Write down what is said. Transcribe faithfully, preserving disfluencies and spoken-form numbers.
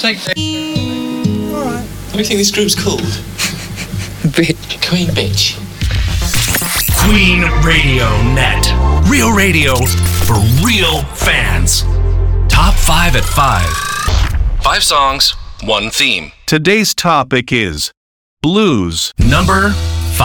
take... Alright. What do you think this group's called? Bitch. Queen Bitch. Queen Radio Net. Real radio for real fans. Top five at five. Five songs, one theme. Today's topic is blues. Number